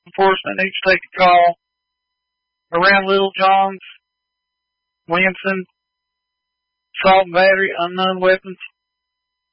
enforcement needs to take a call around Little John's, Williamson, assault and battery, unknown weapons.